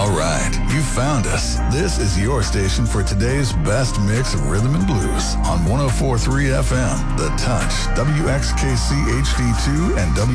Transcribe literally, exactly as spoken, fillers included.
All right, you found us. This is your station for today's best mix of rhythm and blues on one oh four point three F M, The Touch, W X K C H D two, and W